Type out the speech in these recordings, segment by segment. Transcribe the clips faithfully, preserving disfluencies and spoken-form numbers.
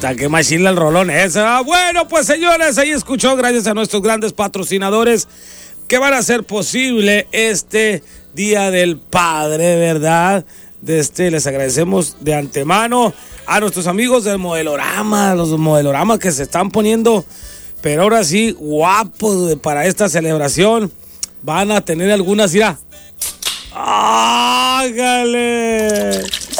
Está que machila el rolón esa. Bueno, pues señores, ahí escuchó, gracias a nuestros grandes patrocinadores que van a hacer posible este Día del Padre, ¿verdad? De este, les agradecemos de antemano a nuestros amigos del Modelorama, los Modeloramas que se están poniendo, pero ahora sí, guapos para esta celebración. Van a tener algunas, mira. ¡Hágale!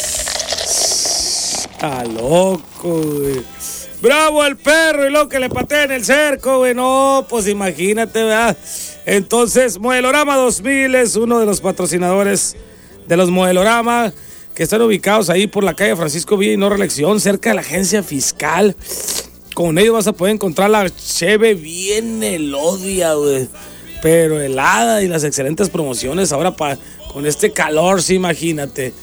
Está loco, güey. ¡Bravo el perro! Y lo que le patea en el cerco, güey. No, pues imagínate, ¿verdad? Entonces, Modelorama dos mil es uno de los patrocinadores de los Modelorama, que están ubicados ahí por la calle Francisco Villa y no Reelección, cerca de la agencia fiscal. Con ellos vas a poder encontrar la cheve bien elodia, güey, pero helada, y las excelentes promociones ahora pa, con este calor, sí, imagínate.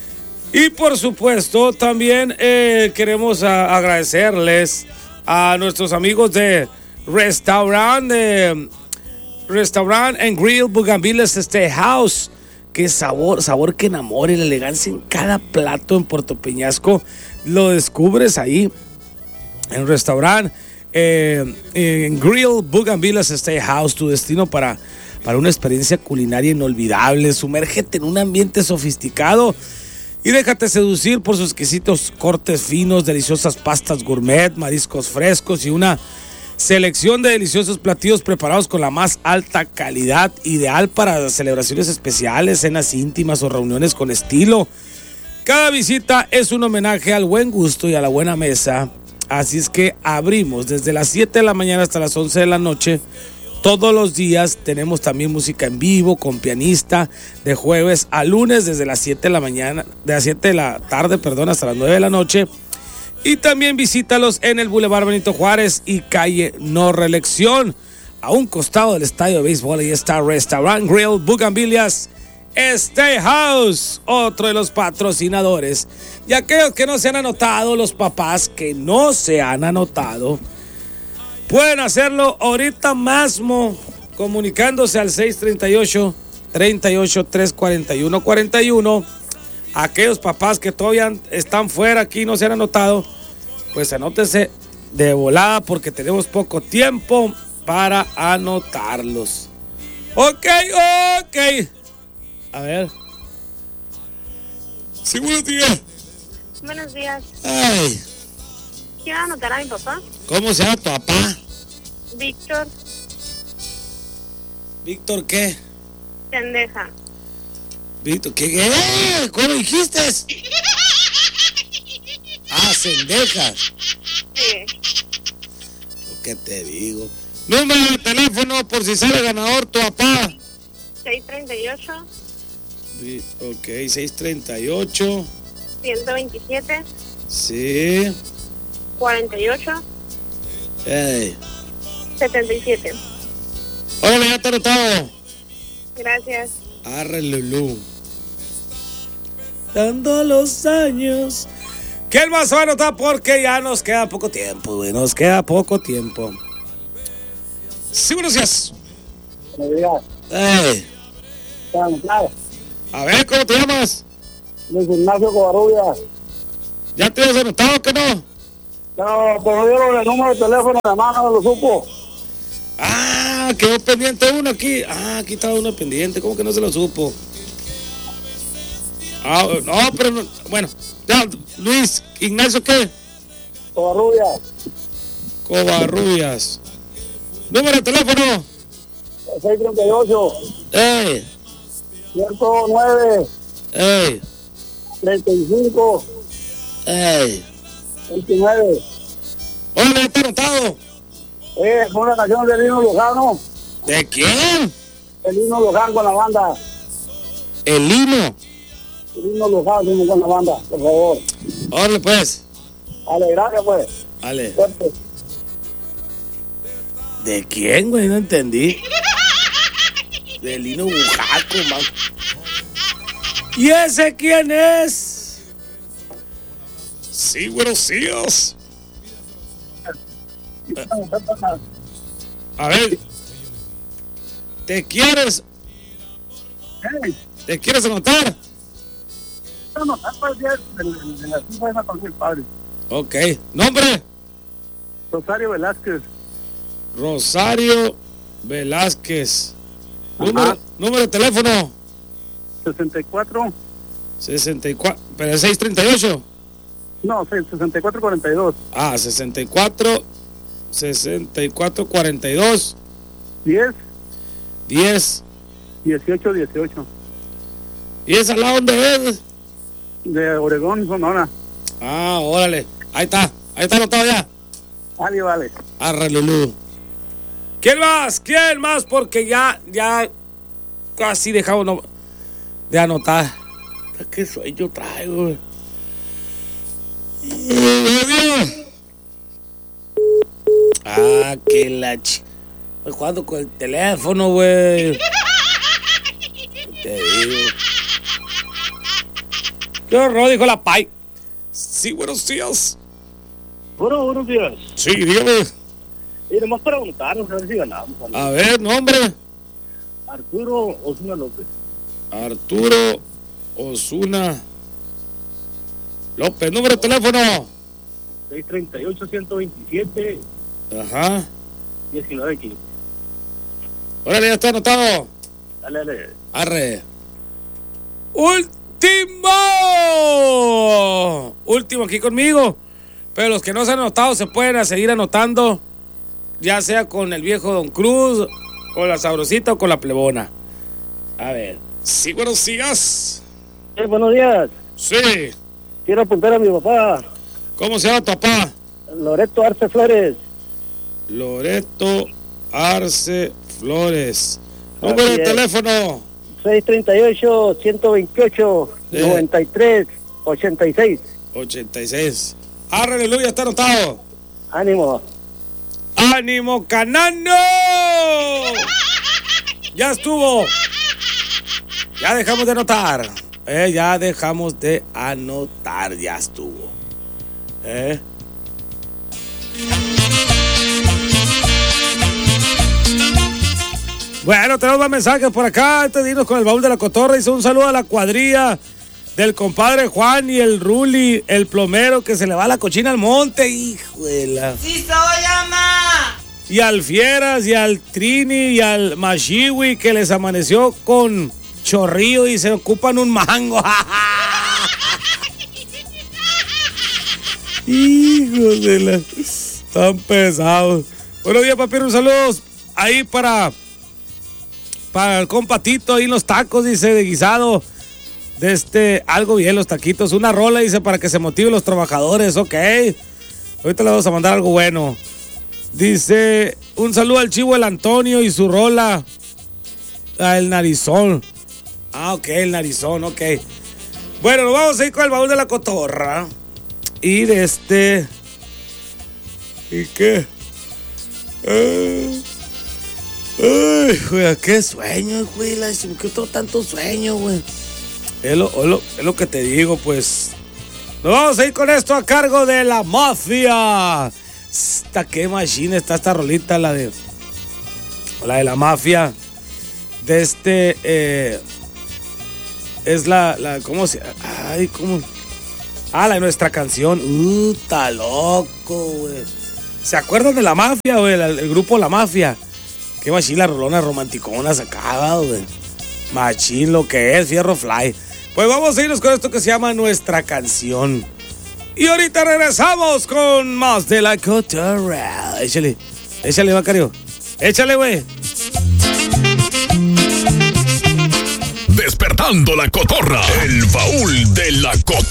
Y por supuesto, también eh, queremos a, agradecerles a nuestros amigos de Restaurant, de Restaurant and Grill Bugambiles Steakhouse. Qué sabor, sabor que enamore, la elegancia en cada plato en Puerto Peñasco. Lo descubres ahí en Restaurant eh, en Grill Bugambiles Steakhouse, tu destino para, para una experiencia culinaria inolvidable. Sumérgete en un ambiente sofisticado y déjate seducir por sus exquisitos cortes finos, deliciosas pastas gourmet, mariscos frescos y una selección de deliciosos platillos preparados con la más alta calidad, ideal para celebraciones especiales, cenas íntimas o reuniones con estilo. Cada visita es un homenaje al buen gusto y a la buena mesa. Así es que abrimos desde las siete de la mañana hasta las once de la noche. Todos los días tenemos también música en vivo con pianista de jueves a lunes desde las siete de la mañana, de las siete de la tarde, perdón, hasta las nueve de la noche. Y también visítalos en el Boulevard Benito Juárez y calle No Reelección. A un costado del estadio de béisbol, ahí está Restaurant Grill Bugambilias Steakhouse, otro de los patrocinadores. Y aquellos que no se han anotado, los papás que no se han anotado, pueden hacerlo ahorita mismo comunicándose al seis treinta y ocho, treinta y ocho, trescientos cuarenta y uno, cuarenta y uno. Aquellos papás que todavía están fuera aquí y no se han anotado, pues anótense de volada porque tenemos poco tiempo para anotarlos. Ok, ok. A ver. Sí, buenos días. Buenos días. Ay. ¿Quiero anotar a mi papá? ¿Cómo se llama tu papá? Víctor ¿Víctor qué? Cendeja. Víctor, ¿qué? ¿Qué? ¿Cómo dijiste? Ah, Cendejas. Sí. ¿Qué te digo? Número de teléfono por si sale ganador tu papá. seis treinta y ocho. Ok, seis treinta y ocho. ciento veintisiete. Sí. cuarenta y ocho. Hey. setenta y siete. Hola, ya te he anotado. Gracias. Arre, Lulú. Dando los años. ¿Quién más va a anotar? Porque ya nos queda poco tiempo, güey. Nos queda poco tiempo. Sí, buenos días. Buenos días. Hey. A ver, ¿cómo te llamas? Luis Ignacio Covarrubias. ¿Ya te has anotado que no? No, pues no dieron el número de teléfono de mano, no lo supo. Ah, quedó pendiente uno aquí. Ah, aquí estaba uno pendiente. ¿Cómo que no se lo supo? Ah, no, pero no. Bueno, ya, Luis Ignacio, ¿qué? Covarrubias. Covarrubias. Número de teléfono. seis treinta y ocho. ¡Ey! ciento nueve. ¡Ey! treinta y cinco. ¡Ey! veintinueve. Hola, ¿está anotado? Eh, es una canción de Lino Lujano. ¿De quién? El Lino Lujano con la banda. El Lino. El Lino Lujano con la banda, por favor. Órale, pues. Vale, gracias, pues. Vale. Suerte. ¿De quién, güey? No entendí. De Lino Bujaco, man. ¿Y ese quién es? Sí, buenos días. A ver. ¿Te quieres? Hey, ¿Te quieres anotar? no, no, de la cifra de la con el padre. Ok. ¿Nombre? Rosario Velázquez. Rosario Velázquez. Ajá. Número, número de teléfono. sesenta y cuatro. sesenta y cuatro. ¿Pero es seis treinta y ocho? No, sesenta y cuatro cuarenta y dos. Ah, sesenta y cuatro. sesenta y cuatro cuarenta y dos. diez. diez. dieciocho dieciocho. ¿Y esa la dónde es? De Oregón, Sonora. Ah, órale. Ahí está. Ahí está anotado ya. Vale, vale. Arre, Lulú. ¿Quién más? ¿Quién más? Porque ya, ya casi dejamos no, de anotar. ¿Qué sueño traigo, güey? Ah, qué la ch... Estoy jugando con el teléfono, güey. Te digo. ¿Qué horror? Dijo la Pai. Sí, buenos días. Bueno, buenos días. Sí, dígame. Y nomás para preguntarnos a ver si ganamos. ¿Vale? A ver, nombre. Arturo Osuna López. Arturo Osuna López. Número de teléfono. seis treinta y ocho, ciento veintisiete, Ajá. diecinueve quince. Órale, ya está anotado. Dale, dale. Arre. Último. Último aquí conmigo. Pero los que no se han anotado se pueden seguir anotando. Ya sea con el viejo Don Cruz, con la Sabrosita o con la Plebona. A ver. Sí, buenos días. Eh, buenos días. Sí. Quiero apuntar a mi papá, ¿Cómo se llama tu papá? Loreto Arce Flores. Loreto Arce Flores. Número de es. teléfono. seis treinta y ocho, ciento veintiocho, Eh. noventa y tres, ochenta y seis. ochenta y seis. Arre, aleluya, está anotado. Ánimo. ¡Ánimo, Canano! Ya estuvo. Ya dejamos de anotar. Eh, ya dejamos de anotar. Ya estuvo. Eh. Bueno, tenemos más mensajes por acá. Antes de irnos con el baúl de la cotorra, hizo un saludo a la cuadrilla del compadre Juan y el Ruli, el plomero que se le va la cochina al monte. Hijo de la... ¡Sí soy, ama! Y al Fieras, y al Trini, y al Mashiwi, que les amaneció con chorrillo y se ocupan un mango. Hijos de la... Están pesados. Buenos días, papi, un saludo ahí para... Para el compatito ahí en los tacos, dice, de guisado. De este, algo bien los taquitos. Una rola, dice, para que se motiven los trabajadores, ok. Ahorita le vamos a mandar algo bueno. Dice, un saludo al chivo el Antonio y su rola. Ah, el narizón. Ah, ok, el narizón, ok. Bueno, nos vamos a ir con el baúl de la cotorra. Y de este... ¿Y qué? Eh... Ay, güey, qué sueño, güey. ¿Qué otro tanto sueño, güey? Es lo, es, lo, es lo que te digo, pues. Nos vamos a ir con esto a cargo de la mafia. Esta qué machine está esta rolita, la de. La de la mafia. De este. Eh, es la, la. ¿Cómo se.? Ay, ¿cómo? Ah, la de nuestra canción. Uh, está loco, güey. ¿Se acuerdan de la mafia, güey? El, el grupo La Mafia. Qué machín la rolona romanticona sacada, güey. Machín lo que es, Fierro Fly. Pues vamos a irnos con esto que se llama Nuestra Canción. Y ahorita regresamos con más de la cotorra. Échale, échale, Macario. Échale, güey. Despertando la cotorra. El baúl de la cotorra.